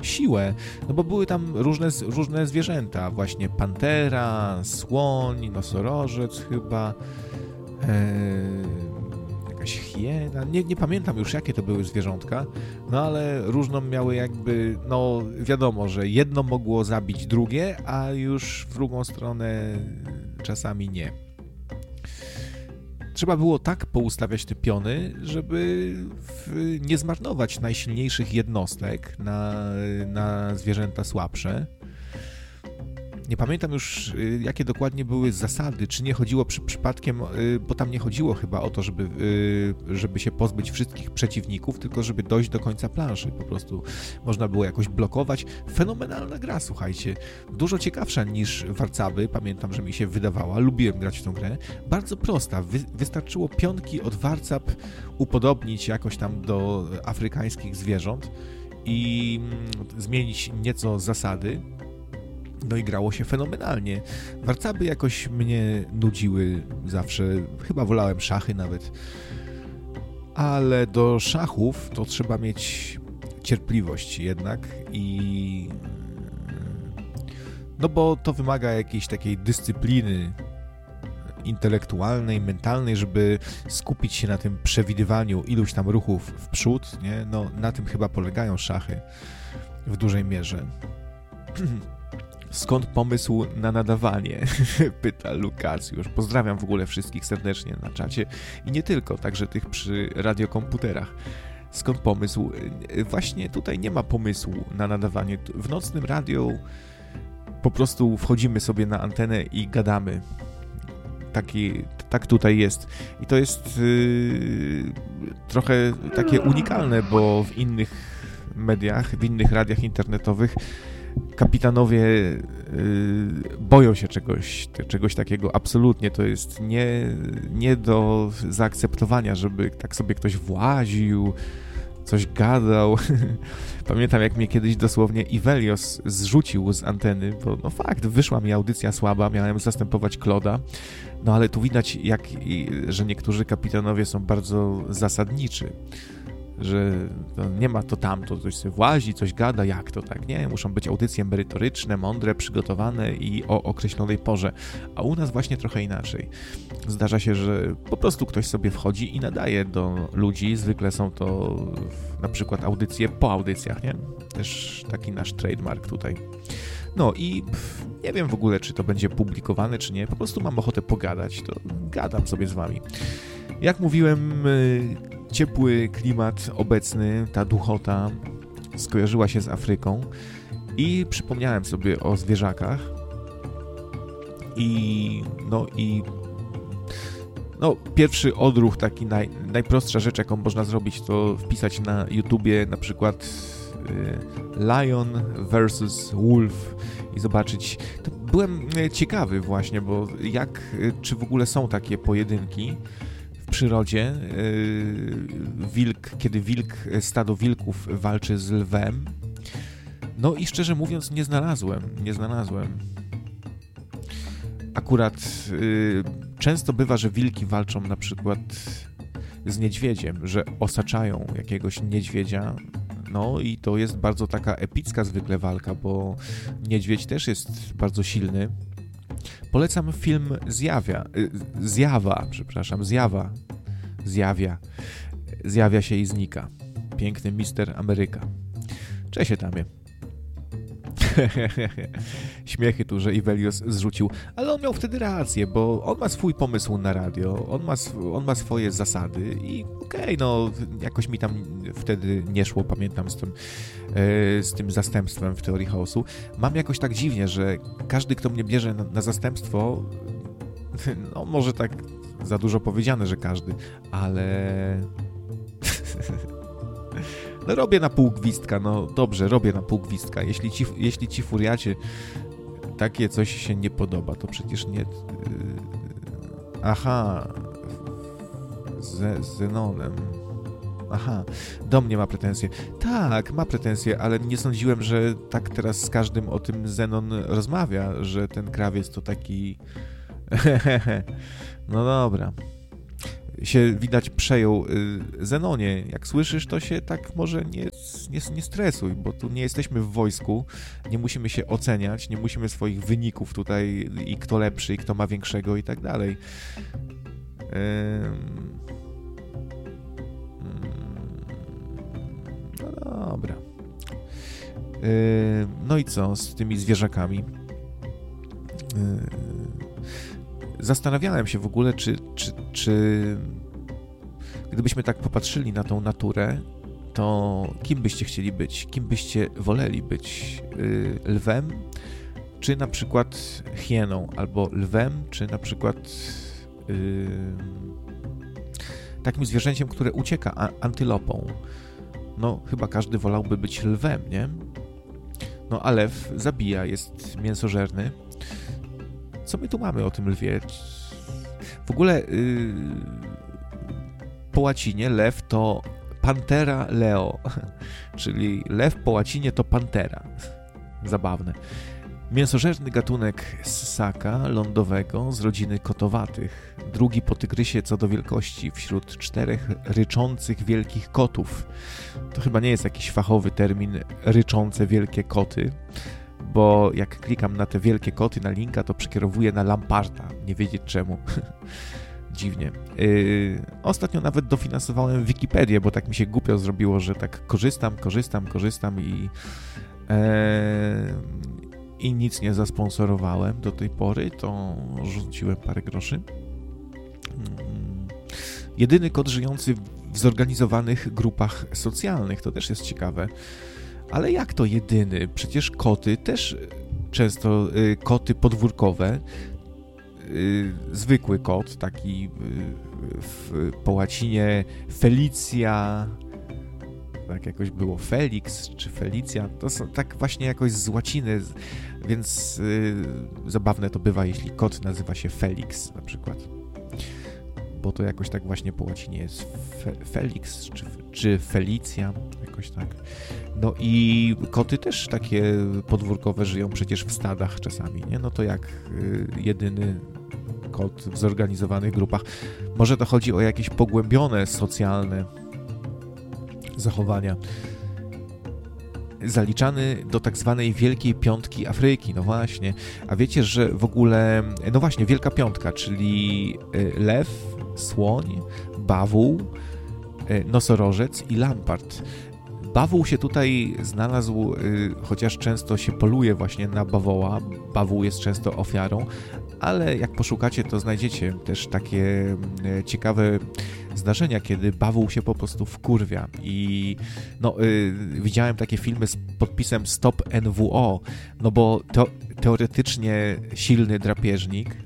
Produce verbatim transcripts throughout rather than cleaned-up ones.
siłę, no bo były tam różne, różne zwierzęta, właśnie pantera, słoń, nosorożec chyba, ee, jakaś hiena, nie, nie pamiętam już jakie to były zwierzątka, no ale różną miały jakby, no wiadomo, że jedno mogło zabić drugie, a już w drugą stronę czasami nie. Trzeba było tak poustawiać te piony, żeby w, nie zmarnować najsilniejszych jednostek na, na zwierzęta słabsze. Nie pamiętam już, jakie dokładnie były zasady, czy nie chodziło przy, przypadkiem, bo tam nie chodziło chyba o to, żeby, żeby się pozbyć wszystkich przeciwników, tylko żeby dojść do końca planszy. Po prostu można było jakoś blokować. Fenomenalna gra, słuchajcie. Dużo ciekawsza niż Warcaby, pamiętam, że mi się wydawała. Lubiłem grać w tą grę. Bardzo prosta. Wy, wystarczyło pionki od Warcab upodobnić jakoś tam do afrykańskich zwierząt i zmienić nieco zasady. No i grało się fenomenalnie. Warcaby jakoś mnie nudziły zawsze. Chyba wolałem szachy nawet. Ale do szachów to trzeba mieć cierpliwość jednak i... No bo to wymaga jakiejś takiej dyscypliny intelektualnej, mentalnej, żeby skupić się na tym przewidywaniu iluś tam ruchów w przód, nie? No na tym chyba polegają szachy w dużej mierze. Skąd pomysł na nadawanie? Pyta Lukacjusz. Pozdrawiam w ogóle wszystkich serdecznie na czacie i nie tylko, także tych przy radiokomputerach. Skąd pomysł? Właśnie tutaj nie ma pomysłu na nadawanie. W nocnym radiu po prostu wchodzimy sobie na antenę i gadamy. Taki, tak tutaj jest. I to jest yy, trochę takie unikalne, bo w innych mediach, w innych radiach internetowych kapitanowie y, boją się czegoś, czegoś takiego. Absolutnie to jest nie, nie do zaakceptowania, żeby tak sobie ktoś właził, coś gadał. Pamiętam, jak mnie kiedyś dosłownie Ivelios zrzucił z anteny, bo no fakt, wyszła mi audycja słaba, miałem zastępować Kloda, no ale tu widać, jak, że niektórzy kapitanowie są bardzo zasadniczy, że nie ma to tamto, coś sobie włazi, coś gada, jak to tak, nie? Muszą być audycje merytoryczne, mądre, przygotowane i o określonej porze, a u nas właśnie trochę inaczej. Zdarza się, że po prostu ktoś sobie wchodzi i nadaje do ludzi, zwykle są to na przykład audycje po audycjach, nie? Też taki nasz trademark tutaj. No i pff, nie wiem w ogóle, czy to będzie publikowane, czy nie, po prostu mam ochotę pogadać, to gadam sobie z wami. Jak mówiłem, ciepły klimat obecny, ta duchota skojarzyła się z Afryką i przypomniałem sobie o zwierzakach i no i no pierwszy odruch, taki naj, najprostsza rzecz, jaką można zrobić, to wpisać na YouTubie na przykład y, Lion versus Wolf i zobaczyć. To byłem ciekawy właśnie, bo jak, czy w ogóle są takie pojedynki w przyrodzie, wilk, kiedy wilk, stado wilków walczy z lwem. No i szczerze mówiąc nie znalazłem, nie znalazłem. Akurat y, często bywa, że wilki walczą na przykład z niedźwiedziem, że osaczają jakiegoś niedźwiedzia, no i to jest bardzo taka epicka zwykle walka, bo niedźwiedź też jest bardzo silny. Polecam film Zjawia, Zjawa, przepraszam, Zjawa, Zjawia, Zjawia się i znika. Piękny mister Ameryka. Cześć Etamie. Śmiechy tu, że Ivelios zrzucił, ale on miał wtedy rację, bo on ma swój pomysł na radio, on ma, sw- on ma swoje zasady i okej, okay, no jakoś mi tam wtedy nie szło, pamiętam z tym, yy, z tym zastępstwem w teorii chaosu. Mam jakoś tak dziwnie, że każdy, kto mnie bierze na, na zastępstwo, no może tak za dużo powiedziane, że każdy, ale... No robię na pół gwizdka, no dobrze, robię na pół gwizdka. Jeśli ci, jeśli ci furiacie takie coś się nie podoba, to przecież nie... Yy, aha, z, z Zenonem. Aha, do mnie ma pretensje. Tak, ma pretensje, ale nie sądziłem, że tak teraz z każdym o tym Zenon rozmawia, że ten krawiec to taki... No dobra. się widać przejął Zenonie. Jak słyszysz, to się tak może nie, nie, nie stresuj, bo tu nie jesteśmy w wojsku, nie musimy się oceniać, nie musimy swoich wyników tutaj i kto lepszy, i kto ma większego i tak dalej. No dobra. No i co z tymi zwierzakami? Zastanawiałem się w ogóle, czy, czy, czy gdybyśmy tak popatrzyli na tą naturę, to kim byście chcieli być? Kim byście woleli być? Lwem, czy na przykład hieną? Albo lwem, czy na przykład yy, takim zwierzęciem, które ucieka, a, antylopą? No, chyba każdy wolałby być lwem, nie? No, a lew zabija, jest mięsożerny. Co my tu mamy o tym lwie? W ogóle yy, po łacinie lew to Panthera leo, czyli lew po łacinie to pantera. Zabawne. Mięsożerny gatunek ssaka lądowego z rodziny kotowatych. Drugi po tygrysie co do wielkości wśród czterech ryczących wielkich kotów. To chyba nie jest jakiś fachowy termin ryczące wielkie koty, bo jak klikam na te wielkie koty, na linka, to przekierowuje na Lamparta. Nie wiedzieć czemu. Dziwnie. Yy, ostatnio nawet dofinansowałem Wikipedię, bo tak mi się głupio zrobiło, że tak korzystam, korzystam, korzystam i e, i nic nie zasponsorowałem do tej pory, to rzuciłem parę groszy. Hmm. Jedyny kot żyjący w zorganizowanych grupach socjalnych, to też jest ciekawe. Ale jak to jedyny? Przecież koty też często, y, koty podwórkowe, y, zwykły kot, taki y, w, po łacinie Felicia, tak jakoś było Felix czy Felicja, to są tak właśnie jakoś z łaciny, więc y, zabawne to bywa, jeśli kot nazywa się Felix na przykład, bo to jakoś tak właśnie po łacinie jest Fe, Felix czy, czy Felicja, jakoś tak. No i koty też takie podwórkowe żyją przecież w stadach czasami, nie? No to jak y, jedyny kot w zorganizowanych grupach. Może to chodzi o jakieś pogłębione socjalne zachowania. Zaliczany do tak zwanej Wielkiej Piątki Afryki, no właśnie. A wiecie, że w ogóle, no właśnie, Wielka Piątka, czyli lew, słoń, bawół, nosorożec i lampart. Bawół się tutaj znalazł, chociaż często się poluje właśnie na bawoła, bawół jest często ofiarą, ale jak poszukacie, to znajdziecie też takie ciekawe zdarzenia, kiedy bawół się po prostu wkurwia i no, yy, widziałem takie filmy z podpisem Stop N W O, no bo to teoretycznie silny drapieżnik.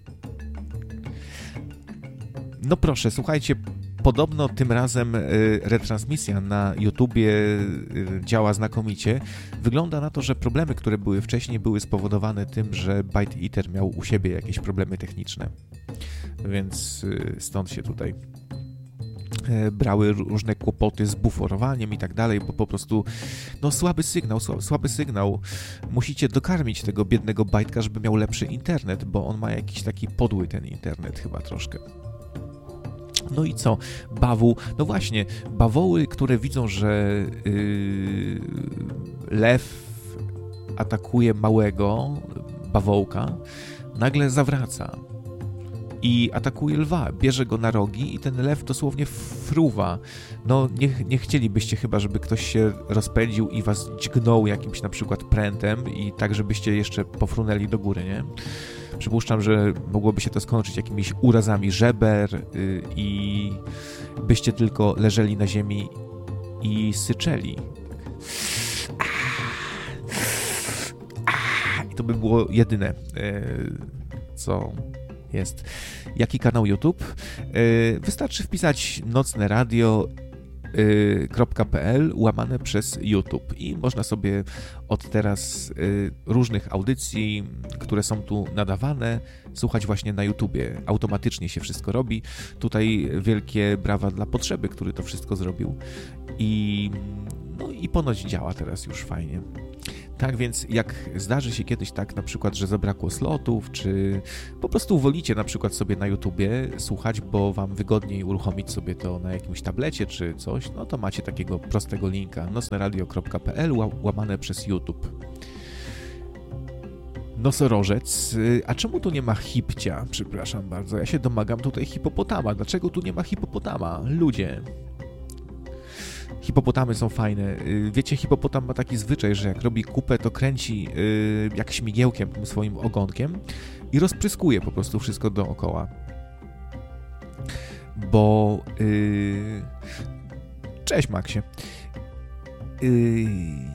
No proszę, słuchajcie, podobno tym razem y, retransmisja na YouTubie y, działa znakomicie. Wygląda na to, że problemy, które były wcześniej, były spowodowane tym, że Byte Eater miał u siebie jakieś problemy techniczne. Więc y, stąd się tutaj y, brały różne kłopoty z buforowaniem i tak dalej, bo po prostu no słaby sygnał, słaby, słaby sygnał. Musicie dokarmić tego biednego Byte'ka, żeby miał lepszy internet, bo on ma jakiś taki podły ten internet chyba troszkę. No i co? Bawół. No właśnie, bawoły, które widzą, że yy, lew atakuje małego bawołka, nagle zawraca i atakuje lwa, bierze go na rogi i ten lew dosłownie fruwa. No nie, nie chcielibyście chyba, żeby ktoś się rozpędził i was dźgnął jakimś na przykład prętem i tak, żebyście jeszcze pofrunęli do góry, nie? Przypuszczam, że mogłoby się to skończyć jakimiś urazami żeber yy, i byście tylko leżeli na ziemi i syczeli. I to by było jedyne, yy, co jest. Jaki kanał YouTube? Yy, wystarczy wpisać nocne radio .pl łamane przez YouTube i można sobie od teraz y, różnych audycji, które są tu nadawane, słuchać właśnie na YouTubie. Automatycznie się wszystko robi. Tutaj wielkie brawa dla Potrzeby, który to wszystko zrobił i, no, i ponoć działa teraz już fajnie. Tak więc jak zdarzy się kiedyś tak na przykład, że zabrakło slotów, czy po prostu wolicie na przykład sobie na YouTubie słuchać, bo wam wygodniej uruchomić sobie to na jakimś tablecie czy coś, no to macie takiego prostego linka nocneradio kropka pe el łamane przez YouTube. Nosorożec. A czemu tu nie ma hipcia? Przepraszam bardzo, ja się domagam tutaj hipopotama. Dlaczego tu nie ma hipopotama? Ludzie. Hipopotamy są fajne. Wiecie, hipopotam ma taki zwyczaj, że jak robi kupę, to kręci yy, jak śmigiełkiem tym swoim ogonkiem i rozpryskuje po prostu wszystko dookoła. Bo... Yy... Cześć, Maxie. Yy...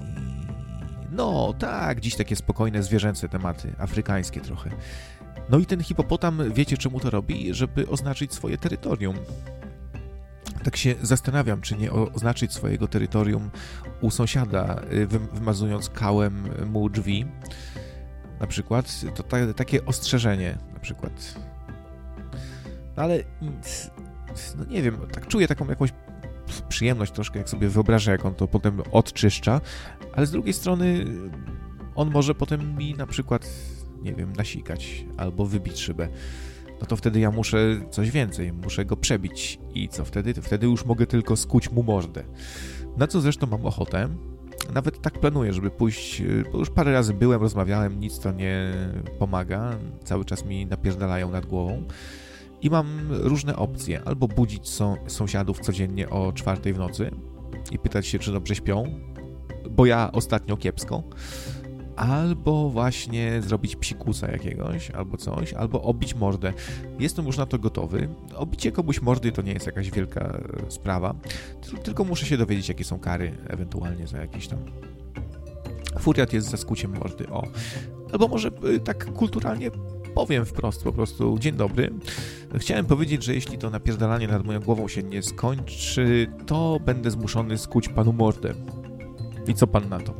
No tak, dziś takie spokojne, zwierzęce tematy, afrykańskie trochę. No i ten hipopotam, wiecie czemu to robi? Żeby oznaczyć swoje terytorium. Tak się zastanawiam, czy nie oznaczyć swojego terytorium u sąsiada, wymazując kałem mu drzwi. Na przykład, to ta, takie ostrzeżenie, na przykład. No ale, no nie wiem, tak czuję taką jakąś przyjemność troszkę, jak sobie wyobrażę, jak on to potem odczyszcza, ale z drugiej strony on może potem mi na przykład, nie wiem, nasikać albo wybić szybę. No to wtedy ja muszę coś więcej, muszę go przebić i co wtedy? Wtedy już mogę tylko skuć mu mordę. Na co zresztą mam ochotę. Nawet tak planuję, żeby pójść, bo już parę razy byłem, rozmawiałem, nic to nie pomaga, cały czas mi napierdalają nad głową. I mam różne opcje. Albo budzić są, sąsiadów codziennie o czwartej w nocy i pytać się, czy dobrze śpią, bo ja ostatnio kiepsko. Albo właśnie zrobić psikusa jakiegoś, albo coś, albo obić mordę. Jestem już na to gotowy. Obicie komuś mordy to nie jest jakaś wielka sprawa, tylko muszę się dowiedzieć, jakie są kary ewentualnie za jakieś tam... Furiat jest za skuciem mordy, o. Albo może tak kulturalnie powiem wprost po prostu, dzień dobry. Chciałem powiedzieć, że jeśli to napierdalanie nad moją głową się nie skończy, to będę zmuszony skuć panu mordę. I co pan na to?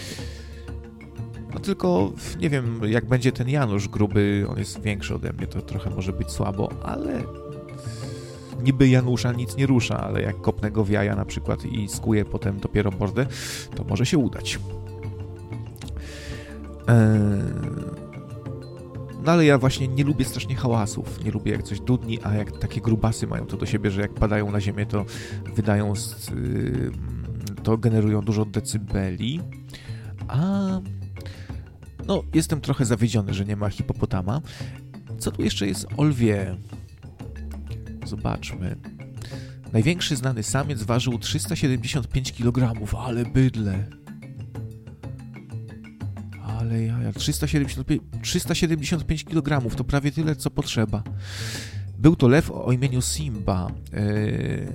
No tylko nie wiem, jak będzie ten Janusz gruby, on jest większy ode mnie, to trochę może być słabo, ale niby Janusza nic nie rusza, ale jak kopnę go w jaja na przykład i skuję potem dopiero mordę, to może się udać. Eee... No ale ja właśnie nie lubię strasznie hałasów, nie lubię jak coś dudni, a jak takie grubasy mają to do siebie, że jak padają na ziemię, to wydają, z, yy, to generują dużo decybeli, a no jestem trochę zawiedziony, że nie ma hipopotama. Co tu jeszcze jest o lwie? Zobaczmy. Największy znany samiec ważył trzysta siedemdziesiąt pięć kilogramów, ale bydle. Ale ja, trzysta siedemdziesiąt pięć kilogramów, to prawie tyle, co potrzeba. Był to lew o imieniu Simba. Eee...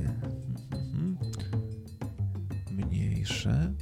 Mniejsze.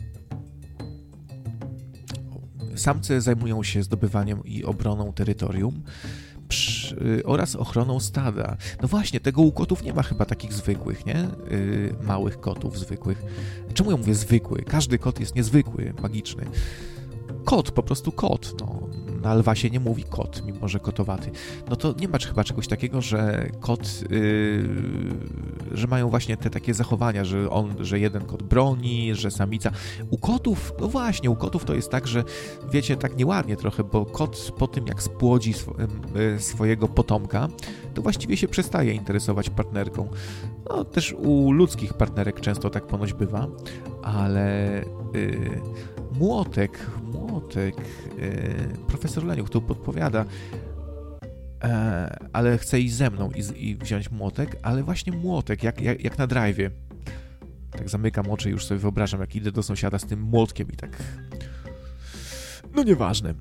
Samce zajmują się zdobywaniem i obroną terytorium przy, oraz ochroną stada. No właśnie, tego u kotów nie ma chyba takich zwykłych, nie? Yy, małych kotów zwykłych. Czemu ja mówię zwykły? Każdy kot jest niezwykły, magiczny. Kot, po prostu kot, no. Na lwa się nie mówi kot, mimo że kotowaty. No to nie ma chyba czegoś takiego, że kot, yy, że mają właśnie te takie zachowania, że on, że jeden kot broni, że samica. U kotów, no właśnie, u kotów to jest tak, że wiecie, tak nieładnie trochę, bo kot po tym, jak spłodzi sw- yy, swojego potomka, to właściwie się przestaje interesować partnerką. No też u ludzkich partnerek często tak ponoć bywa, ale... Yy, Młotek, młotek, yy, profesor Leniuch tu podpowiada, e, ale chce iść ze mną i, i wziąć młotek, ale właśnie młotek, jak, jak, jak na drive'ie. Tak zamykam oczy i już sobie wyobrażam, jak idę do sąsiada z tym młotkiem i tak... No nieważne.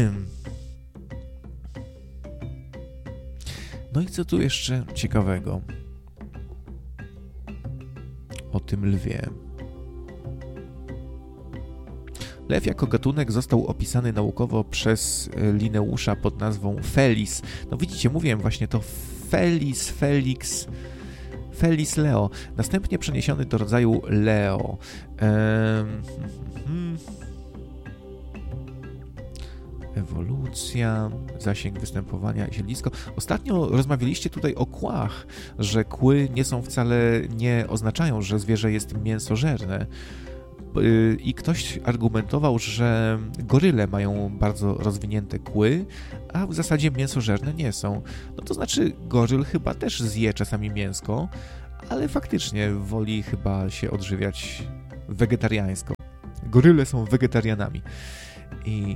No i co tu jeszcze ciekawego o tym lwie? Lew jako gatunek został opisany naukowo przez Linneusza pod nazwą Felis. No widzicie, mówiłem właśnie to Felis, Felix, Felis leo. Następnie przeniesiony do rodzaju Leo. Ehm, hmm. Ewolucja, zasięg występowania i siedlisko. Ostatnio rozmawialiście tutaj o kłach, że kły nie są wcale, nie oznaczają, że zwierzę jest mięsożerne. i ktoś argumentował, że goryle mają bardzo rozwinięte kły, a w zasadzie mięsożerne nie są. No to znaczy goryl chyba też zje czasami mięsko, ale faktycznie woli chyba się odżywiać wegetariańsko. Goryle są wegetarianami. I...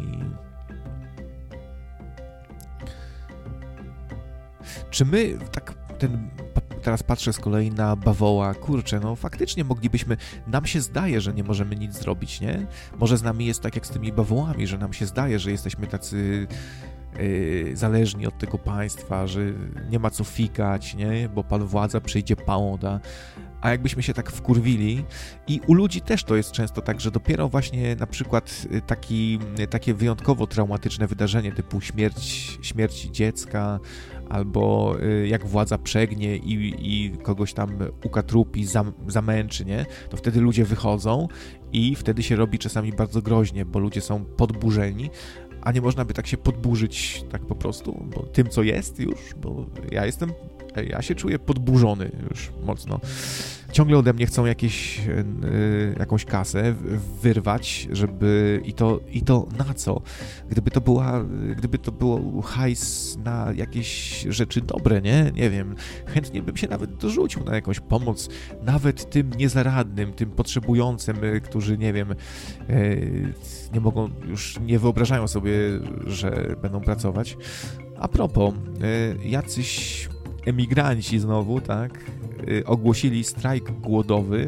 Czy my tak ten... Teraz patrzę z kolei na bawoła, kurczę, no faktycznie moglibyśmy, nam się zdaje, że nie możemy nic zrobić, nie? Może z nami jest tak jak z tymi bawołami, że nam się zdaje, że jesteśmy tacy yy, zależni od tego państwa, że nie ma co fikać, nie? Bo pan władza przyjdzie pałda. A jakbyśmy się tak wkurwili i u ludzi też to jest często tak, że dopiero właśnie na przykład taki, takie wyjątkowo traumatyczne wydarzenie typu śmierć, śmierć dziecka albo jak władza przegnie i, i kogoś tam ukatrupi, zam, zamęczy, nie? To wtedy ludzie wychodzą i wtedy się robi czasami bardzo groźnie, bo ludzie są podburzeni, a nie można by tak się podburzyć tak po prostu, bo tym co jest już, bo ja jestem ja się czuję podburzony już mocno. Ciągle ode mnie chcą jakieś, yy, jakąś kasę wyrwać, żeby... I to, I to na co? Gdyby to była... Gdyby to było hajs na jakieś rzeczy dobre, nie? Nie wiem. Chętnie bym się nawet dorzucił na jakąś pomoc, nawet tym niezaradnym, tym potrzebującym, którzy, nie wiem, yy, nie mogą, już nie wyobrażają sobie, że będą pracować. A propos, yy, jacyś emigranci znowu, tak, yy, ogłosili strajk głodowy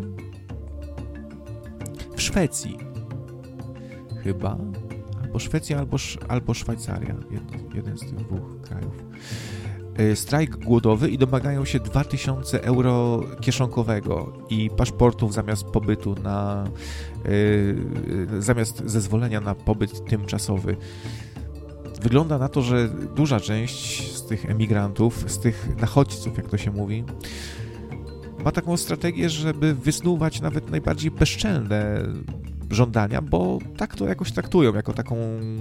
w Szwecji. Chyba. Albo Szwecja, albo, albo Szwajcaria. Jeden, jeden z tych dwóch krajów. Yy, strajk głodowy i domagają się dwa tysiące euro kieszonkowego i paszportów zamiast pobytu na... Yy, zamiast zezwolenia na pobyt tymczasowy. Wygląda na to, że duża część z tych emigrantów, z tych nachodźców, jak to się mówi, ma taką strategię, żeby wysnuwać nawet najbardziej bezczelne żądania, bo tak to jakoś traktują, jako taką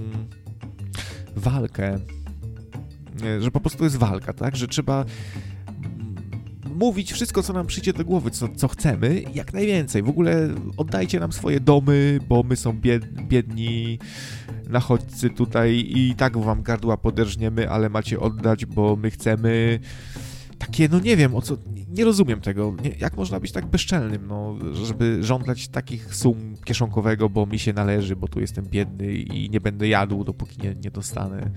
walkę, że po prostu jest walka, tak, że trzeba mówić wszystko, co nam przyjdzie do głowy, co, co chcemy, jak najwięcej. W ogóle oddajcie nam swoje domy, bo my są bied, biedni nachodźcy tutaj i tak wam gardła poderżniemy, ale macie oddać, bo my chcemy. Takie, no nie wiem, o co, nie rozumiem tego. Nie, jak można być tak bezczelnym, no, żeby żądać takich sum kieszonkowego, bo mi się należy, bo tu jestem biedny i nie będę jadł, dopóki nie, nie dostanę.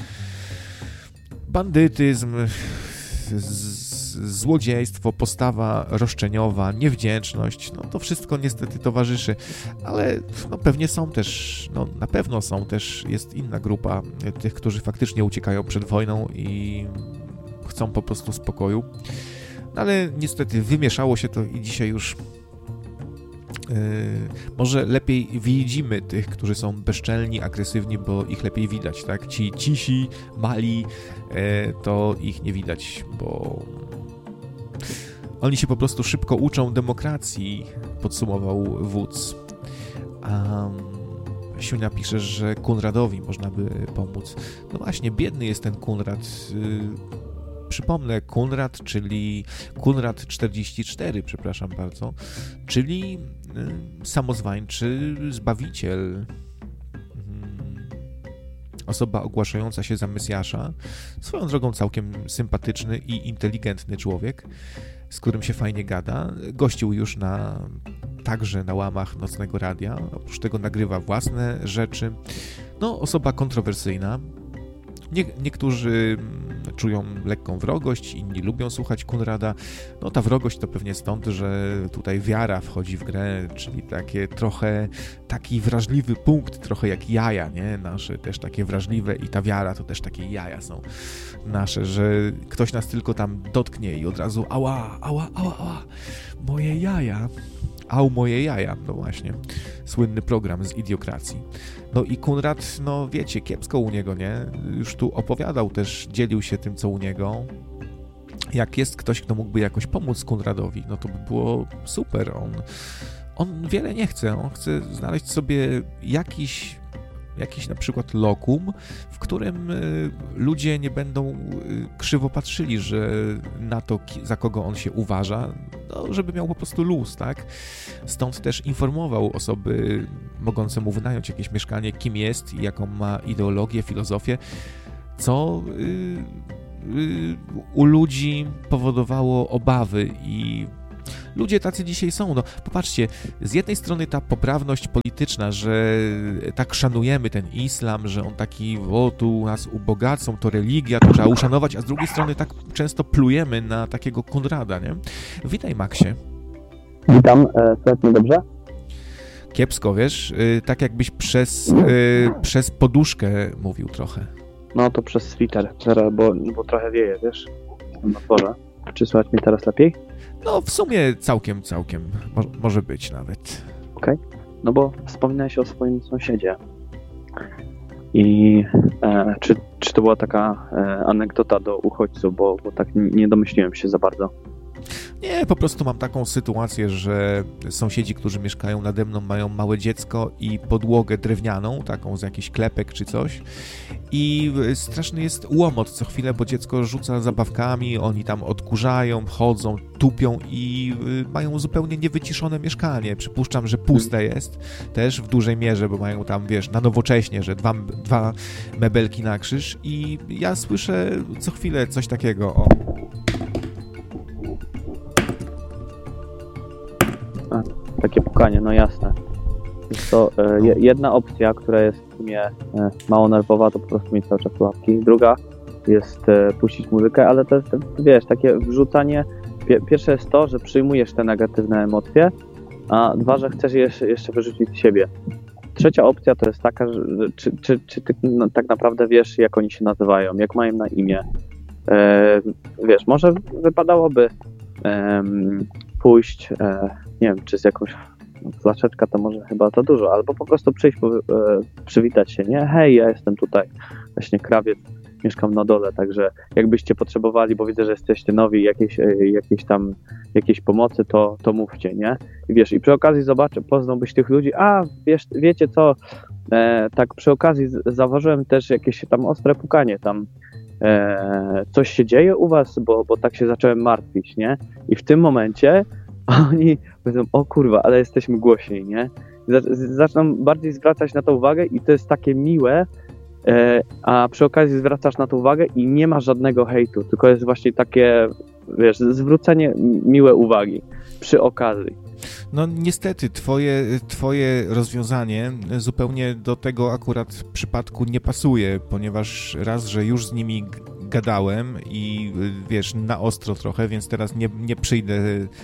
Bandytyzm, z, złodziejstwo, postawa roszczeniowa, niewdzięczność, no to wszystko niestety towarzyszy, ale no pewnie są też, no na pewno są też, jest inna grupa tych, którzy faktycznie uciekają przed wojną i chcą po prostu spokoju, no ale niestety wymieszało się to i dzisiaj już Yy, może lepiej widzimy tych, którzy są bezczelni, agresywni, bo ich lepiej widać, tak? Ci cisi, mali, yy, to ich nie widać, bo oni się po prostu szybko uczą demokracji, podsumował wódz. Um, Siunia pisze, że Konradowi można by pomóc. No właśnie, biedny jest ten Konrad. Yy, Przypomnę, Konrad, czyli Konrad czterdzieści cztery, przepraszam bardzo, czyli y, samozwańczy zbawiciel, y, osoba ogłaszająca się za Mesjasza, swoją drogą całkiem sympatyczny i inteligentny człowiek, z którym się fajnie gada, gościł już na, także na łamach Nocnego Radia, oprócz tego nagrywa własne rzeczy, no osoba kontrowersyjna. Nie, niektórzy czują lekką wrogość, inni lubią słuchać Konrada. No ta wrogość to pewnie stąd, że tutaj wiara wchodzi w grę, czyli takie trochę, taki wrażliwy punkt, trochę jak jaja, nie? Nasze też takie wrażliwe i ta wiara to też takie jaja są nasze, że ktoś nas tylko tam dotknie i od razu ała, ała, ała, ała, moje jaja. Au, moje jaja, no właśnie, słynny program z Idiokracji. No i Konrad, no wiecie, kiepsko u niego, nie? Już tu opowiadał też, dzielił się tym, co u niego. Jak jest ktoś, kto mógłby jakoś pomóc Konradowi, no to by było super. On, on wiele nie chce, on chce znaleźć sobie jakiś, jakiś na przykład lokum, w którym y, ludzie nie będą y, krzywo patrzyli, że na to, za kogo on się uważa. No no, żeby miał po prostu luz, tak? Stąd też informował osoby mogące mu wynająć jakieś mieszkanie, kim jest i jaką ma ideologię, filozofię, co yy, yy, u ludzi powodowało obawy i ludzie tacy dzisiaj są. No, popatrzcie, z jednej strony ta poprawność polityczna, że tak szanujemy ten islam, że on taki, o, tu nas ubogacą, to religia, to trzeba uszanować, a z drugiej strony tak często plujemy na takiego Konrada, nie? Witaj, Maxie. Witam, słychać mnie dobrze? Kiepsko, wiesz, tak jakbyś przez, przez poduszkę mówił trochę. No to przez sweater, bo, bo trochę wieje, wiesz, na dworze. Czy słychać mnie teraz lepiej? No w sumie całkiem, całkiem, Mo- może być nawet. Okej, okay. No bo wspominałeś o swoim sąsiedzie. I e, czy, czy to była taka e, anegdota do uchodźców, bo, bo tak nie domyśliłem się za bardzo. Nie, po prostu mam taką sytuację, że sąsiedzi, którzy mieszkają nade mną, mają małe dziecko i podłogę drewnianą, taką z jakichś klepek czy coś. I straszny jest łomot co chwilę, bo dziecko rzuca zabawkami, oni tam odkurzają, chodzą, tupią i mają zupełnie niewyciszone mieszkanie. Przypuszczam, że puste jest też w dużej mierze, bo mają tam, wiesz, na nowocześnie, że dwa, dwa mebelki na krzyż i ja słyszę co chwilę coś takiego, o. A, takie pukanie, no jasne. Jest to e, jedna opcja, która jest w sumie e, mało nerwowa, to po prostu mieć cały czas słuchawki. Druga jest e, puścić muzykę, ale to jest, wiesz, takie wrzucanie. Pie, pierwsze jest to, że przyjmujesz te negatywne emocje, a dwa, że chcesz je jeszcze, jeszcze wyrzucić z siebie. Trzecia opcja to jest taka, że czy, czy, czy ty no, tak naprawdę wiesz, jak oni się nazywają, jak mają na imię. E, wiesz, może wypadałoby e, pójść, e, nie wiem, czy z jakąś flaszeczka to może chyba za dużo, albo po prostu przyjść, po, e, przywitać się, nie? Hej, ja jestem tutaj, właśnie krawiec, mieszkam na dole, także jakbyście potrzebowali, bo widzę, że jesteście nowi, jakieś, e, jakieś tam, jakiejś pomocy, to, to mówcie, nie? I wiesz, i przy okazji zobaczę, poznałbyś tych ludzi, a wiesz, wiecie co, e, tak przy okazji z, zauważyłem też jakieś tam ostre pukanie tam, e, coś się dzieje u was, bo, bo tak się zacząłem martwić, nie? I w tym momencie oni powiedzą, o kurwa, ale jesteśmy głośniej, nie? Zaczną bardziej zwracać na to uwagę i to jest takie miłe, e, a przy okazji zwracasz na to uwagę i nie ma żadnego hejtu, tylko jest właśnie takie, wiesz, zwrócenie miłe uwagi przy okazji. No niestety, twoje, twoje rozwiązanie zupełnie do tego akurat przypadku nie pasuje, ponieważ raz, że już z nimi gadałem i wiesz, na ostro trochę, więc teraz nie, nie przyjdę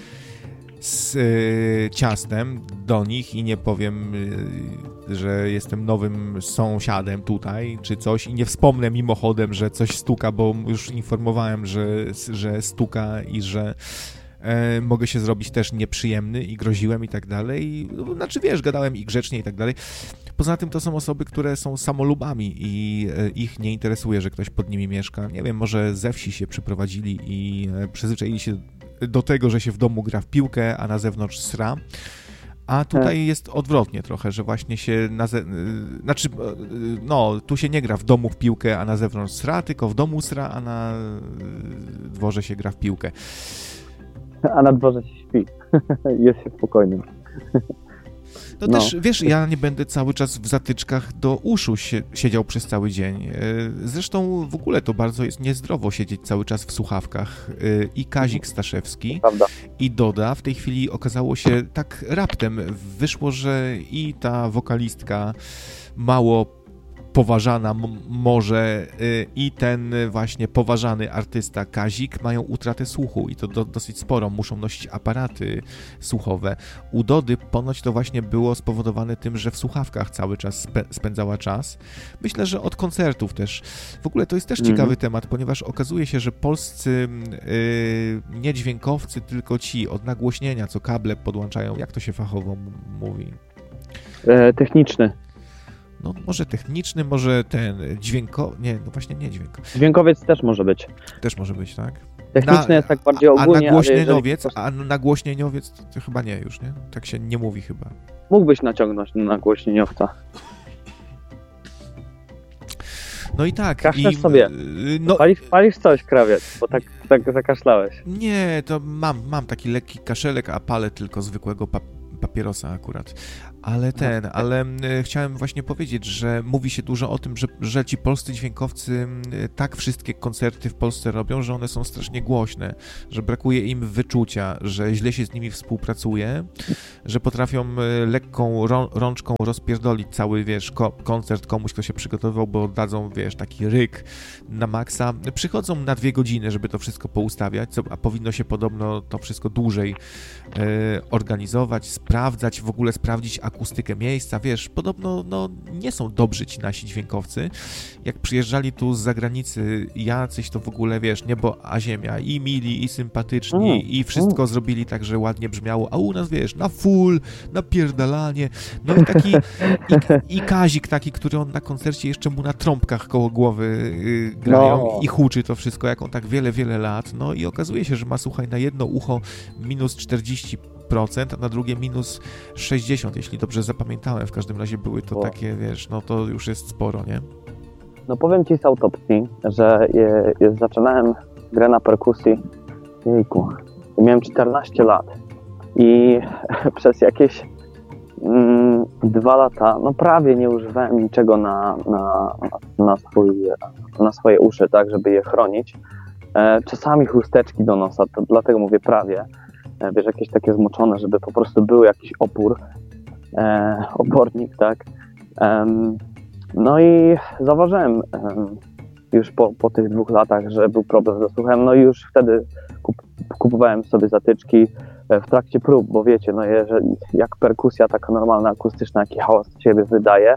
z y, ciastem do nich i nie powiem, y, że jestem nowym sąsiadem tutaj, czy coś i nie wspomnę mimochodem, że coś stuka, bo już informowałem, że, że stuka i że y, mogę się zrobić też nieprzyjemny i groziłem i tak dalej. Znaczy wiesz, gadałem i grzecznie i tak dalej. Poza tym to są osoby, które są samolubami i y, ich nie interesuje, że ktoś pod nimi mieszka. Nie wiem, może ze wsi się przyprowadzili i y, przyzwyczaili się do tego, że się w domu gra w piłkę, a na zewnątrz sra. A tutaj jest odwrotnie trochę, że właśnie się na ze... znaczy, no, tu się nie gra w domu w piłkę, a na zewnątrz sra, tylko w domu sra, a na dworze się gra w piłkę. A na dworze się śpi. Jest się spokojnym. No, no też, wiesz, ja nie będę cały czas w zatyczkach do uszu się, siedział przez cały dzień. Zresztą w ogóle to bardzo jest niezdrowo siedzieć cały czas w słuchawkach. I Kazik Staszewski, Prawda. I Doda. W tej chwili okazało się, tak raptem wyszło, że i ta wokalistka mało poważana m- może y, i ten właśnie poważany artysta Kazik mają utratę słuchu i to do, dosyć sporo, muszą nosić aparaty słuchowe. U Dody ponoć to właśnie było spowodowane tym, że w słuchawkach cały czas spe- spędzała czas. Myślę, że od koncertów też. W ogóle to jest też ciekawy mm. temat, ponieważ okazuje się, że polscy y, nie dźwiękowcy, tylko ci od nagłośnienia, co kable podłączają, jak to się fachowo m- mówi? E, techniczny. No może techniczny, może ten dźwięko... Nie, no właśnie nie dźwięko. Dźwiękowiec też może być. Też może być, tak? Techniczny na, jest tak bardziej ogólnie, a nagłośnieniowiec, jeżeli... a nagłośnieniowiec to, to chyba nie już, nie? Tak się nie mówi chyba. Mógłbyś naciągnąć na nagłośnieniowca. No i tak. Kaszlesz i, sobie. No, palisz, palisz coś, krawiec, bo tak, tak zakaszlałeś. Nie, to mam, mam taki lekki kaszelek, a palę tylko zwykłego pa- papierosa akurat. Ale ten, ale e, chciałem właśnie powiedzieć, że mówi się dużo o tym, że, że ci polscy dźwiękowcy e, tak wszystkie koncerty w Polsce robią, że one są strasznie głośne, że brakuje im wyczucia, że źle się z nimi współpracuje, że potrafią e, lekką rą, rączką rozpierdolić cały, wiesz, ko- koncert komuś, kto się przygotował, bo dadzą, wiesz, taki ryk na maksa. Przychodzą na dwie godziny, żeby to wszystko poustawiać, co, a powinno się podobno to wszystko dłużej e, organizować, sprawdzać, w ogóle sprawdzić akustykę miejsca, wiesz, podobno no, nie są dobrzy ci nasi dźwiękowcy. Jak przyjeżdżali tu z zagranicy jacyś, to w ogóle, wiesz, niebo a ziemia, i mili, i sympatyczni, mm. i wszystko mm. zrobili tak, że ładnie brzmiało, a u nas, wiesz, na full, napierdalanie, no i taki i, i Kazik taki, który on na koncercie jeszcze mu na trąbkach koło głowy yy, grają no. i huczy to wszystko, jak on tak wiele, wiele lat, no i okazuje się, że ma, słuchaj, na jedno ucho minus czterdzieści procent, a na drugie minus sześćdziesiąt, jeśli dobrze zapamiętałem. W każdym razie były to o. takie, wiesz, no to już jest sporo, nie? No powiem ci z autopsji, że je, je, zaczynałem grę na perkusji, jejku, miałem czternaście lat i przez jakieś mm, dwa lata, no prawie nie używałem niczego na, na, na, swój, na swoje uszy, tak, żeby je chronić. E, czasami chusteczki do nosa, to dlatego mówię prawie. Wiesz, jakieś takie zmoczone, żeby po prostu był jakiś opór, e, opornik, tak. Um, no i zauważyłem um, już po, po tych dwóch latach, że był problem ze słuchem, no i już wtedy kup, kupowałem sobie zatyczki w trakcie prób, bo wiecie, no jeżeli, jak perkusja taka normalna, akustyczna, jaki hałas z siebie wydaje,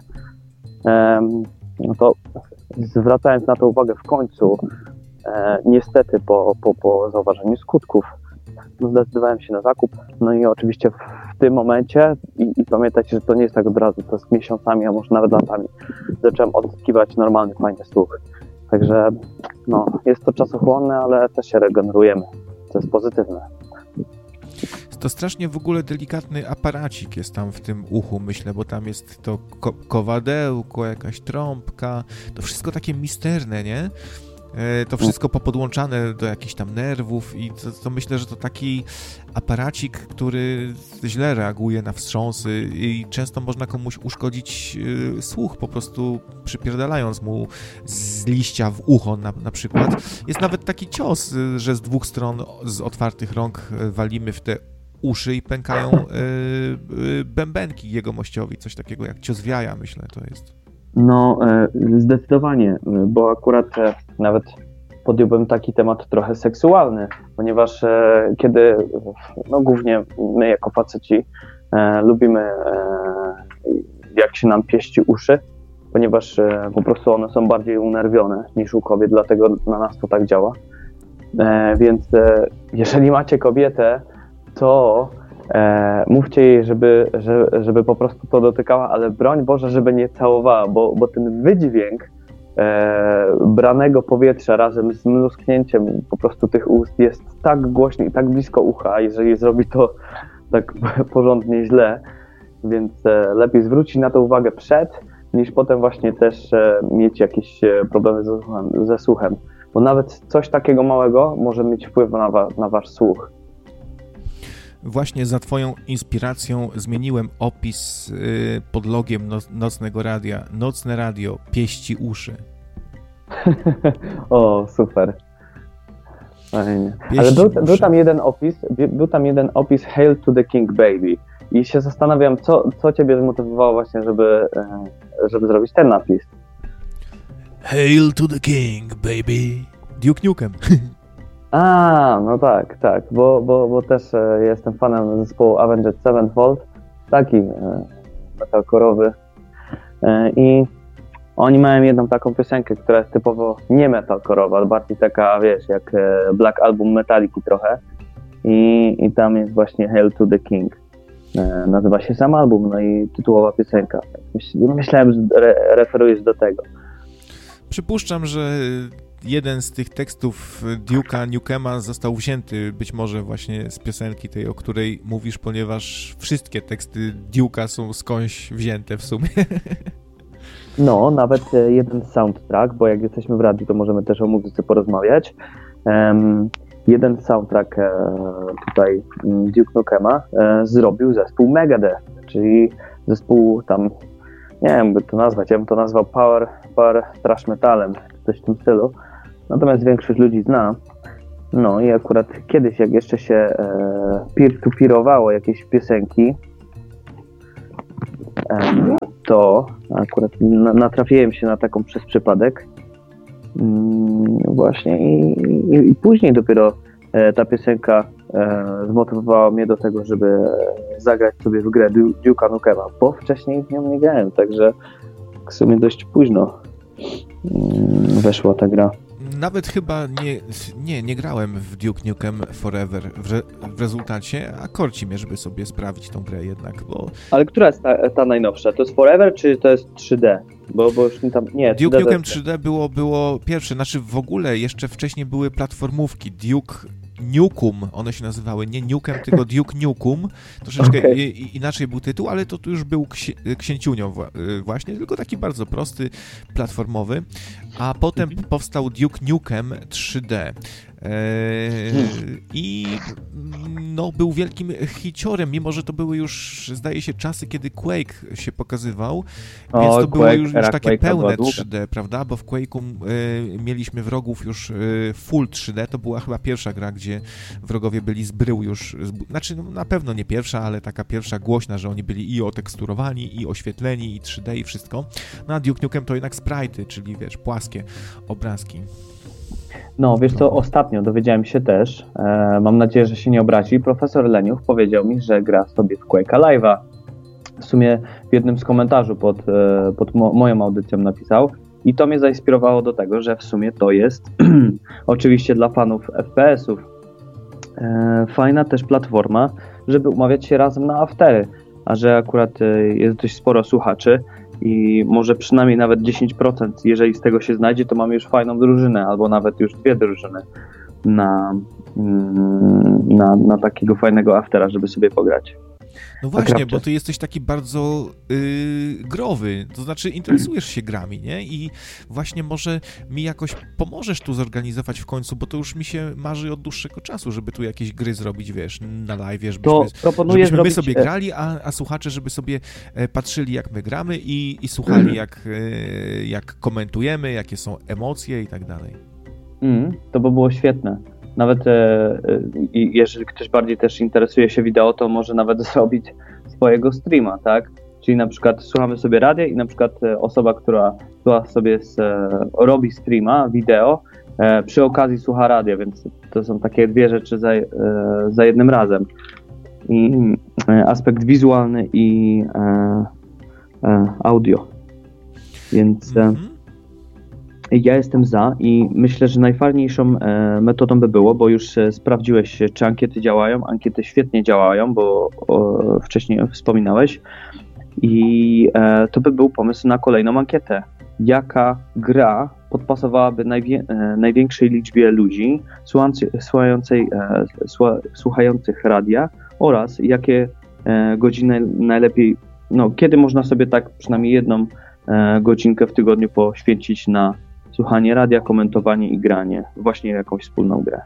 um, no to zwracając na to uwagę w końcu, e, niestety po, po, po zauważeniu skutków, zdecydowałem się na zakup, no i oczywiście w tym momencie, i, i pamiętajcie, że to nie jest tak od razu, to jest miesiącami, a może nawet latami, zacząłem odzyskiwać normalny, fajny słuch. Także no, jest to czasochłonne, ale też się regenerujemy, co jest pozytywne. To strasznie w ogóle delikatny aparacik jest tam w tym uchu, myślę, bo tam jest to ko- kowadełko, jakaś trąbka, to wszystko takie misterne, nie? To wszystko popodłączane do jakichś tam nerwów i to, to myślę, że to taki aparacik, który źle reaguje na wstrząsy i często można komuś uszkodzić y, słuch, po prostu przypierdalając mu z liścia w ucho na, na przykład. Jest nawet taki cios, y, że z dwóch stron z otwartych rąk walimy w te uszy i pękają y, y, bębenki jegomościowi, coś takiego jak cios w jaja, myślę, to jest. No, zdecydowanie, bo akurat nawet podjąłbym taki temat trochę seksualny, ponieważ kiedy, no głównie my jako faceci lubimy, jak się nam pieści uszy, ponieważ po prostu one są bardziej unerwione niż u kobiet, dlatego na nas to tak działa. Więc jeżeli macie kobietę, to E, mówcie jej, żeby, żeby, żeby po prostu to dotykała, ale broń Boże, żeby nie całowała, bo, bo ten wydźwięk e, branego powietrza razem z mrusknięciem po prostu tych ust jest tak głośny i tak blisko ucha, jeżeli zrobi to tak porządnie źle, więc e, lepiej zwrócić na to uwagę przed, niż potem właśnie też e, mieć jakieś problemy ze słuchem, ze słuchem, bo nawet coś takiego małego może mieć wpływ na, wa- na wasz słuch. Właśnie za twoją inspiracją zmieniłem opis y, pod logiem no, Nocnego Radia. Nocne Radio, pieści uszy. O, super. Fajnie. Ale był, był tam jeden opis, był tam jeden opis Hail to the King Baby. I się zastanawiam, co, co ciebie zmotywowało właśnie, żeby, żeby zrobić ten napis. Hail to the King Baby. Duke Nukem. A, no tak, tak, bo, bo, bo też e, jestem fanem zespołu Avenged Sevenfold, taki e, metalkorowy e, i oni mają jedną taką piosenkę, która jest typowo nie metalkorowa, ale bardziej taka, wiesz, jak e, Black Album Metallica trochę i, i tam jest właśnie Hail to the King, e, nazywa się sam album, no i tytułowa piosenka. Myśl, myślałem, że re, referujesz do tego. Przypuszczam, że jeden z tych tekstów Duke'a Nukema został wzięty być może właśnie z piosenki tej, o której mówisz, ponieważ wszystkie teksty Duke'a są skądś wzięte w sumie. No, nawet e, jeden soundtrack, bo jak jesteśmy w radiu, to możemy też o muzyce porozmawiać. Um, jeden soundtrack e, tutaj mm, Duke Nukema e, zrobił zespół Megadeth, czyli zespół tam, nie wiem, by to nazwać, ja bym to nazwał power, power thrash metalem, coś w tym stylu. Natomiast większość ludzi zna. No i akurat kiedyś, jak jeszcze się e, peer-to-peerowało jakieś piosenki, e, to akurat na, natrafiłem się na taką przez przypadek. Mm, właśnie i, i, i później dopiero e, ta piosenka e, zmotywowała mnie do tego, żeby zagrać sobie w grę du, Duke'a Nukema, bo wcześniej w nią nie grałem, także w sumie dość późno mm, weszła ta gra. Nawet chyba nie, nie, nie grałem w Duke Nukem Forever w, re, w rezultacie, a korci mnie, żeby sobie sprawdzić tą grę jednak, bo... Ale która jest ta, ta najnowsza? To jest Forever, czy to jest trzy D? Bo, bo już mi tam... Nie, Duke Nukem trzy D było, było pierwsze, znaczy w ogóle jeszcze wcześniej były platformówki, Duke Nukem, one się nazywały, nie Nukem, tylko Duke Nukem, troszeczkę okay. i, inaczej był tytuł, ale to tu już był ksi, księciunią właśnie, tylko taki bardzo prosty, platformowy, a potem mhm. powstał Duke Nukem trzy D. I no, był wielkim hiciorem, mimo że to były już, zdaje się, czasy, kiedy Quake się pokazywał, o, więc to Quake, było już, już takie Quake'a pełne trzy D, prawda? Bo w Quake'u y, mieliśmy wrogów już y, full trzy D, to była chyba pierwsza gra, gdzie wrogowie byli z brył już, z, znaczy no, na pewno nie pierwsza, ale taka pierwsza głośna, że oni byli i oteksturowani, i oświetleni, i trzy D, i wszystko. No a Duke Nukem to jednak sprite'y, czyli wiesz, płaskie obrazki. No, wiesz co, ostatnio dowiedziałem się też, e, mam nadzieję, że się nie obrazi, profesor Leniuch powiedział mi, że gra sobie w Quake'a Live'a. W sumie w jednym z komentarzy pod, e, pod mo- moją audycją napisał i to mnie zainspirowało do tego, że w sumie to jest oczywiście dla fanów F P S-ów e, fajna też platforma, żeby umawiać się razem na aftery, a że akurat e, jest dość sporo słuchaczy, i może przynajmniej nawet dziesięć procent, jeżeli z tego się znajdzie, to mamy już fajną drużynę, albo nawet już dwie drużyny na, na, na takiego fajnego aftera, żeby sobie pograć. No właśnie, bo ty jesteś taki bardzo yy, growy, to znaczy interesujesz się grami, nie? I właśnie może mi jakoś pomożesz tu zorganizować w końcu, bo to już mi się marzy od dłuższego czasu, żeby tu jakieś gry zrobić, wiesz, na live, żebyśmy, to proponuję żebyśmy my zrobić... sobie grali, a, a słuchacze, żeby sobie patrzyli, jak my gramy i, i słuchali, mm. jak, jak komentujemy, jakie są emocje i tak dalej. Mm, to by było świetne. Nawet e, i jeżeli ktoś bardziej też interesuje się wideo, to może nawet zrobić swojego streama, tak? Czyli na przykład słuchamy sobie radia i na przykład osoba, która słucha sobie z, e, robi streama, wideo, e, przy okazji słucha radia, więc to są takie dwie rzeczy za, e, za jednym razem. I e, aspekt wizualny i e, e, audio. Więc... Mm-hmm. Ja jestem za i myślę, że najfajniejszą e, metodą by było, bo już e, sprawdziłeś, czy ankiety działają. Ankiety świetnie działają, bo o, wcześniej wspominałeś. I e, to by był pomysł na kolejną ankietę. Jaka gra podpasowałaby najwie, e, największej liczbie ludzi słuchający, słuchającej, e, słucha, słuchających radia oraz jakie e, godziny najlepiej, no kiedy można sobie tak przynajmniej jedną e, godzinkę w tygodniu poświęcić na słuchanie radia, komentowanie i granie, właśnie jakąś wspólną grę.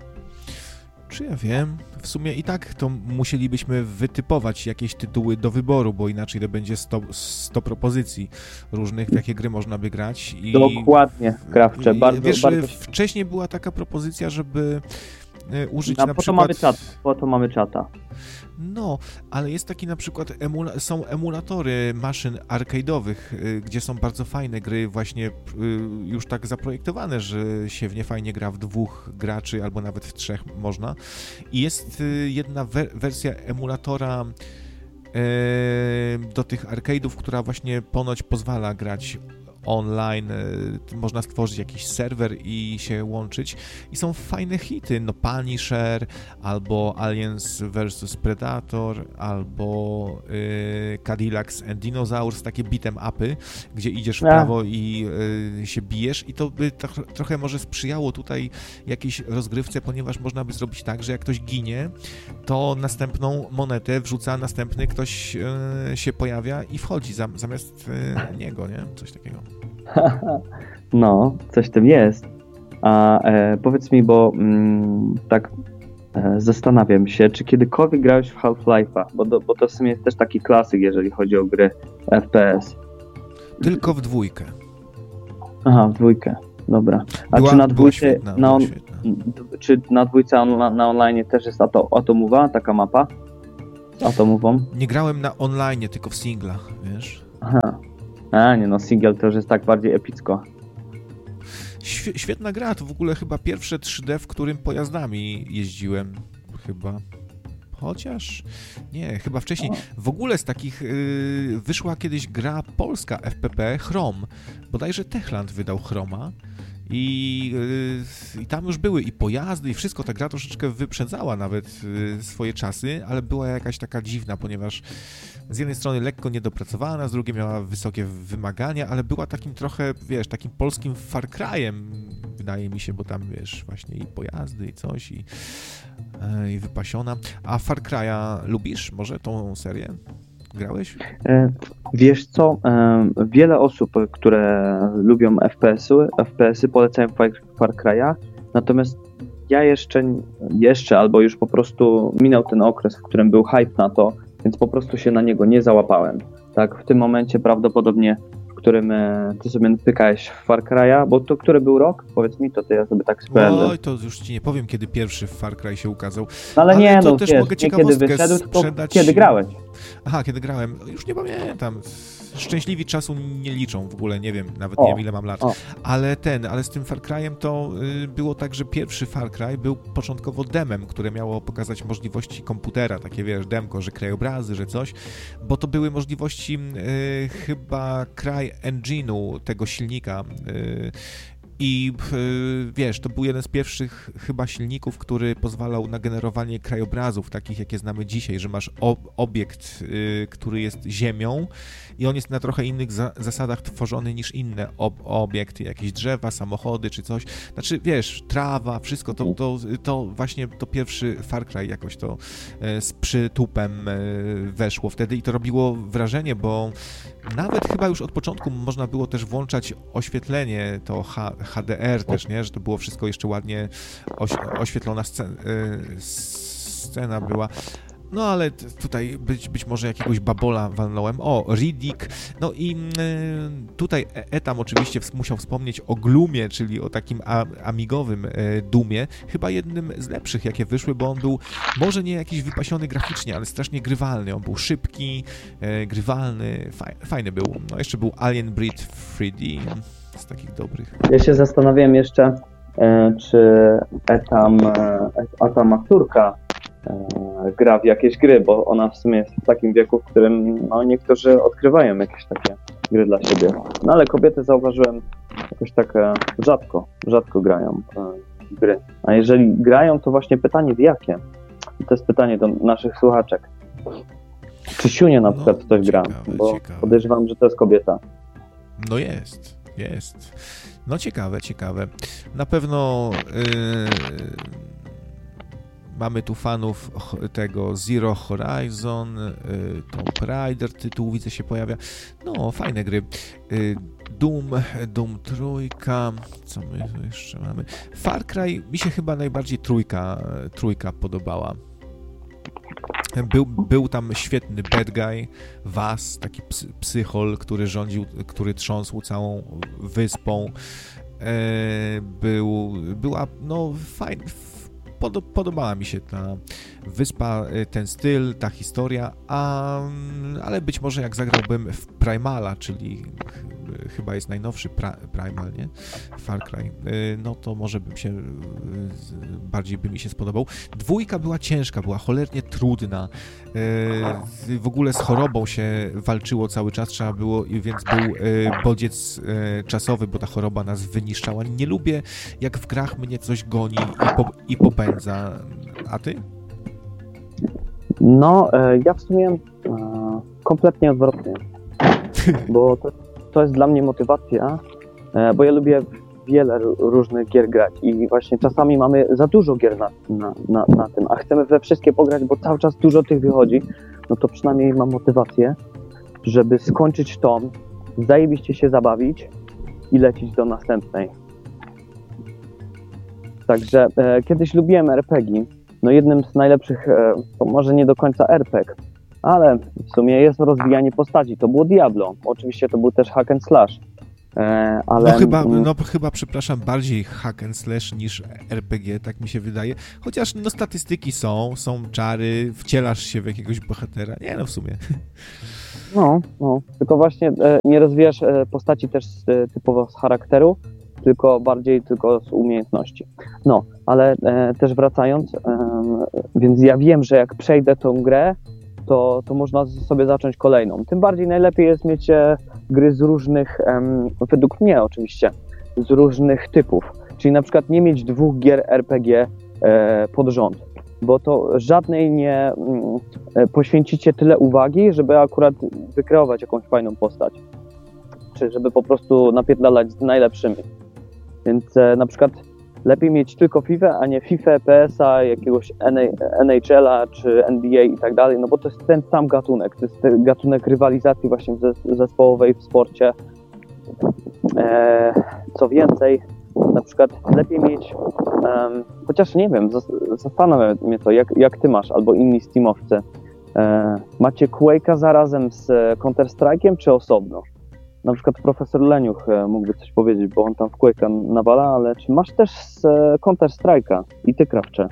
Czy ja wiem? W sumie i tak to musielibyśmy wytypować jakieś tytuły do wyboru, bo inaczej to będzie sto, sto propozycji różnych, w jakie gry można by grać. I dokładnie, Krawcze. Bardzo, wiesz, bardzo... wcześniej była taka propozycja, żeby użyć no, na po przykład... To mamy czat, po to mamy czata. No, ale jest taki na przykład, emula... są emulatory maszyn arcade'owych, gdzie są bardzo fajne gry właśnie już tak zaprojektowane, że się w nie fajnie gra w dwóch graczy albo nawet w trzech można. I jest jedna we- wersja emulatora do tych arcade'ów, która właśnie ponoć pozwala grać online, można stworzyć jakiś serwer i się łączyć i są fajne hity, no Punisher, albo Aliens versus Predator, albo y, Cadillacs and Dinosaurs, takie beat'em upy, gdzie idziesz w prawo i y, się bijesz i to by to, trochę może sprzyjało tutaj jakiejś rozgrywce, ponieważ można by zrobić tak, że jak ktoś ginie, to następną monetę wrzuca następny, ktoś y, się pojawia i wchodzi zam, zamiast y, niego, nie? Coś takiego. No, coś w tym jest. A e, powiedz mi, bo mm, tak e, zastanawiam się, czy kiedykolwiek grałeś w Half-Life'a, bo, do, bo to w sumie jest też taki klasyk, jeżeli chodzi o gry F P S. Tylko w dwójkę. Aha, w dwójkę, dobra. A była, czy na dwójce, świetna, na on, czy na dwójce on, na online też jest ato, atomowa, taka mapa? Atomową? Nie grałem na online, tylko w singlach, wiesz? Aha. A nie, no single to już jest tak bardziej epicko. Świetna gra, to w ogóle chyba pierwsze trzy D, w którym pojazdami jeździłem, chyba. Chociaż, nie, chyba wcześniej. W ogóle z takich, yy, wyszła kiedyś gra polska F P P, Chrom. Bodajże Techland wydał Chroma. I, yy, I tam już były i pojazdy, i wszystko. Ta gra troszeczkę wyprzedzała nawet yy, swoje czasy, ale była jakaś taka dziwna, ponieważ z jednej strony lekko niedopracowana, z drugiej miała wysokie wymagania, ale była takim trochę, wiesz, takim polskim Far Cry'em, wydaje mi się, bo tam, wiesz, właśnie i pojazdy, i coś, i, yy, i wypasiona. A Far Cry'a lubisz może tą serię? Grałeś? Wiesz co, wiele osób, które lubią F P S-y, F P S-y polecają Far Cry'a, natomiast ja jeszcze, jeszcze albo już po prostu minął ten okres, w którym był hype na to, więc po prostu się na niego nie załapałem. Tak, w tym momencie prawdopodobnie, w którym ty sobie napykałeś Far Cry'a, bo to który był rok? Powiedz mi, to ty ja sobie tak sprawdzę. Oj, to już ci nie powiem, kiedy pierwszy Far Cry się ukazał. No ale, ale nie, to no też wiesz, mogę nie kiedy wyszedł, sprzedać... kiedy grałeś? Aha, kiedy grałem. Już nie pamiętam. Szczęśliwi czasu nie liczą w ogóle, nie wiem, nawet o, nie wiem ile mam lat. O. Ale ten, ale z tym Far Cry'em to y, było tak, że pierwszy Far Cry był początkowo demem, które miało pokazać możliwości komputera, takie wiesz, demko, że krajobrazy, że coś, bo to były możliwości y, chyba Cry Engine'u, tego silnika, y, i wiesz, to był jeden z pierwszych chyba silników, który pozwalał na generowanie krajobrazów, takich jakie znamy dzisiaj, że masz ob- obiekt, y, który jest ziemią i on jest na trochę innych za- zasadach tworzony niż inne ob- obiekty, jakieś drzewa, samochody czy coś. Znaczy, wiesz, trawa, wszystko, to, to, to właśnie to pierwszy Far Cry jakoś to y, z przytupem y, weszło wtedy i to robiło wrażenie, bo nawet chyba już od początku można było też włączać oświetlenie, to H- H D R też, nie? Że to było wszystko jeszcze ładnie oś- oświetlona scena, yy, scena była. No ale t- tutaj być, być może jakiegoś babola walnąłem. O, Riddick. No i yy, tutaj Etam oczywiście ws- musiał wspomnieć o Gloomie, czyli o takim a- amigowym yy, Doomie. Chyba jednym z lepszych, jakie wyszły, bo on był może nie jakiś wypasiony graficznie, ale strasznie grywalny. On był szybki, yy, grywalny, faj- fajny był. No jeszcze był Alien Breed trzy D. Z takich dobrych. Ja się zastanawiam jeszcze, e, czy Etam, e, Etam ma córka e, gra w jakieś gry, bo ona w sumie jest w takim wieku, w którym no, niektórzy odkrywają jakieś takie gry dla siebie. No ale kobiety zauważyłem jakoś tak e, rzadko, rzadko grają e, w gry. A jeżeli grają, to właśnie pytanie w jakie? I to jest pytanie do naszych słuchaczek. Czy Siunia na przykład w coś gra? Bo ciekawe. podejrzewam, że to jest kobieta. No jest. Jest. No ciekawe, ciekawe. Na pewno yy, mamy tu fanów tego Zero Horizon, yy, Tomb Raider tytuł widzę się pojawia. No, fajne gry. Yy, Doom, Doom trójka, co my tu jeszcze mamy? Far Cry, mi się chyba najbardziej trójka, trójka podobała. Był, był tam świetny bad guy, Was, taki psy, psychol, który rządził, który trząsł całą wyspą. E, był, była, no fajna, pod, podobała mi się ta wyspa, ten styl, ta historia, a, ale być może jak zagrałbym w Primala, czyli chyba jest najnowszy pra, Primal, nie? Far Cry, no to może bym się, bardziej by mi się spodobał. Dwójka była ciężka, była cholernie trudna, w ogóle z chorobą się walczyło cały czas, trzeba było, więc był bodziec czasowy, bo ta choroba nas wyniszczała. Nie lubię, jak w grach mnie coś goni i, po, i popędza. A ty? No, ja w sumie e, kompletnie odwrotnie, bo to, to jest dla mnie motywacja, e, bo ja lubię wiele różnych gier grać i właśnie czasami mamy za dużo gier na, na, na, na tym, a chcemy we wszystkie pograć, bo cały czas dużo tych wychodzi, no to przynajmniej mam motywację, żeby skończyć tą, zajebiście się zabawić i lecieć do następnej. Także e, kiedyś lubiłem er pe gie, no jednym z najlepszych, e, to może nie do końca er pe gie, ale w sumie jest rozwijanie postaci, to było Diablo, oczywiście to był też hack and slash, e, ale... No chyba, no chyba, przepraszam, bardziej hack and slash niż er pe gie, tak mi się wydaje, chociaż no statystyki są, są czary, wcielasz się w jakiegoś bohatera, nie no w sumie. No, no, tylko właśnie e, nie rozwijasz e, postaci też e, typowo z charakteru, tylko bardziej tylko z umiejętności. No, ale e, też wracając, e, więc ja wiem, że jak przejdę tą grę, to, to można sobie zacząć kolejną. Tym bardziej najlepiej jest mieć e, gry z różnych, e, według mnie oczywiście, z różnych typów. Czyli na przykład nie mieć dwóch gier er pe gie e, pod rząd, bo to żadnej nie e, poświęcicie tyle uwagi, żeby akurat wykreować jakąś fajną postać. Czy żeby po prostu napierdalać z najlepszymi. Więc e, na przykład lepiej mieć tylko FIFA, a nie FIFA, P S a, jakiegoś N H L a czy N B A i tak dalej, no bo to jest ten sam gatunek, to jest ten gatunek rywalizacji właśnie zespołowej w sporcie. E, co więcej, na przykład lepiej mieć, um, chociaż nie wiem, zastanawia mnie to, jak, jak ty masz, albo inni Steamowcy, e, macie Quake'a zarazem z Counter-Strike'iem, czy osobno? Na przykład profesor Leniuch mógłby coś powiedzieć, bo on tam w Quake'a nawala, ale czy masz też z Counter-Strike'a i ty, Krawcze?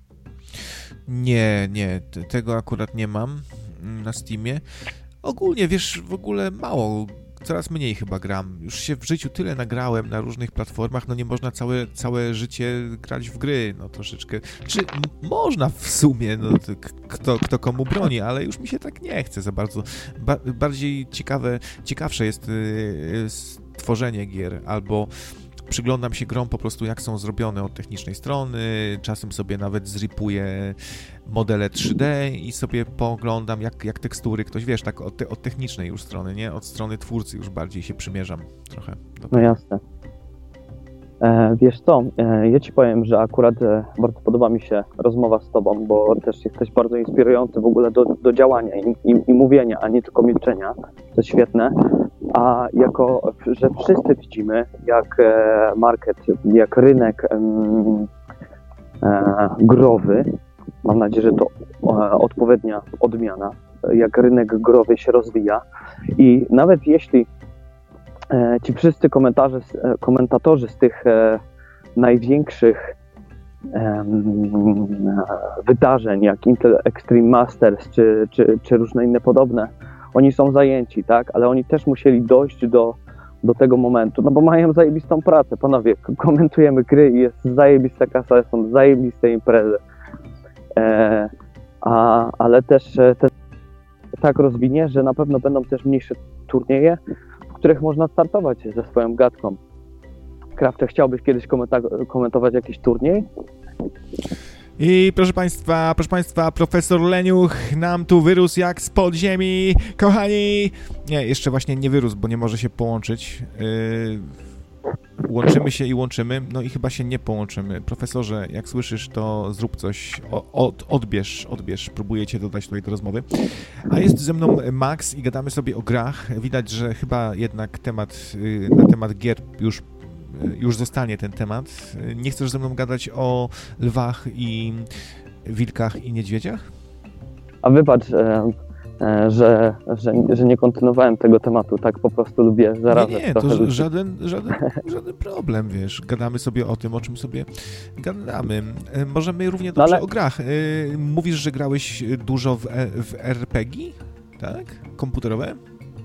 Nie, nie, tego akurat nie mam na Steamie. Ogólnie, wiesz, w ogóle mało, coraz mniej chyba gram. Już się w życiu tyle nagrałem na różnych platformach, no nie można całe, całe życie grać w gry, no troszeczkę. Czy można w sumie, no kto, kto komu broni, ale już mi się tak nie chce za bardzo. Ba- bardziej ciekawe, ciekawsze jest yy, tworzenie gier, albo przyglądam się grom po prostu, jak są zrobione od technicznej strony, czasem sobie nawet zripuję modele trzy D i sobie poglądam, jak, jak tekstury ktoś, wiesz, tak od, te, od technicznej już strony, nie? Od strony twórcy już bardziej się przymierzam trochę. No jasne. E, wiesz co, e, ja ci powiem, że akurat e, bardzo podoba mi się rozmowa z tobą, bo też jesteś bardzo inspirujący w ogóle do, do działania i, i, i mówienia, a nie tylko milczenia. To jest świetne. A jako, że wszyscy widzimy, jak e, market, jak rynek e, e, growy, mam nadzieję, że to e, odpowiednia odmiana, jak rynek growy się rozwija i nawet jeśli e, ci wszyscy komentarze, e, komentatorzy z tych e, największych e, wydarzeń, jak Intel Extreme Masters czy, czy, czy różne inne podobne, oni są zajęci, tak, ale oni też musieli dojść do, do tego momentu, no bo mają zajebistą pracę, panowie, komentujemy gry i jest zajebista kasa, są zajebiste imprezy, e, a, ale też ten tak rozwinie, że na pewno będą też mniejsze turnieje, w których można startować ze swoją gadką. Krawcze, chciałbyś kiedyś komenta- komentować jakiś turniej? I proszę Państwa, proszę Państwa, profesor Leniuch nam tu wyrósł jak z podziemi, kochani! Nie, jeszcze właśnie nie wyrósł, bo nie może się połączyć. Yy, łączymy się i łączymy, no i chyba się nie połączymy. Profesorze, jak słyszysz, to zrób coś, o, od, odbierz, odbierz, próbuję Cię dodać tutaj do rozmowy. A jest ze mną Max i gadamy sobie o grach. Widać, że chyba jednak temat, yy, na temat gier już już zostanie ten temat. Nie chcesz ze mną gadać o lwach i wilkach i niedźwiedziach? A wybacz, e, e, że, że, że nie kontynuowałem tego tematu, tak po prostu lubię zarazem. Nie, nie, to żaden, żaden, żaden problem, wiesz. Gadamy sobie o tym, o czym sobie gadamy. Możemy równie dobrze no ale... o grach. Mówisz, że grałeś dużo w, w er pe gie, tak? Komputerowe?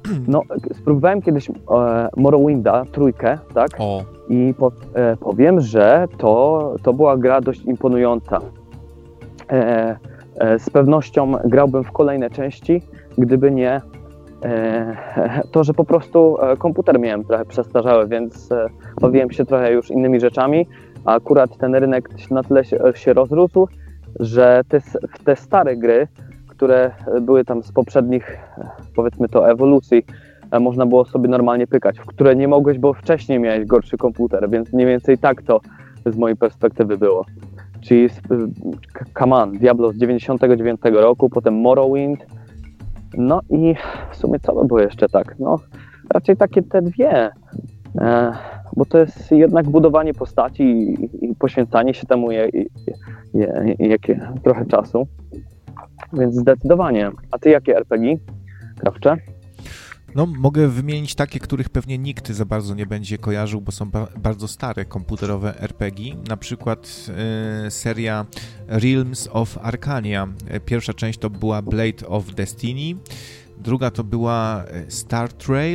No, spróbowałem kiedyś e, Morrowinda, trójkę, tak? O. I po, e, powiem, że to, to była gra dość imponująca. E, e, z pewnością grałbym w kolejne części, gdyby nie e, to, że po prostu komputer miałem trochę przestarzały, więc e, bawiłem się trochę już innymi rzeczami, a akurat ten rynek na tyle się, się rozrósł, że te, te stare gry, które były tam z poprzednich, powiedzmy to, ewolucji, można było sobie normalnie pykać, w które nie mogłeś, bo wcześniej miałeś gorszy komputer, więc mniej więcej tak to z mojej perspektywy było. Czyli come on, Diablo z dziewięćdziesiątego dziewiątego roku, potem Morrowind, no i w sumie co by było jeszcze tak? No raczej takie te dwie, e, bo to jest jednak budowanie postaci i, i poświęcanie się temu je, je, je, jakie, trochę czasu, więc zdecydowanie. A ty jakie er pe gie, Krawcze? No, mogę wymienić takie, których pewnie nikt za bardzo nie będzie kojarzył, bo są ba- bardzo stare komputerowe er pe gie. Na przykład y, seria Realms of Arcania. Pierwsza część to była Blade of Destiny, druga to była Star Trail,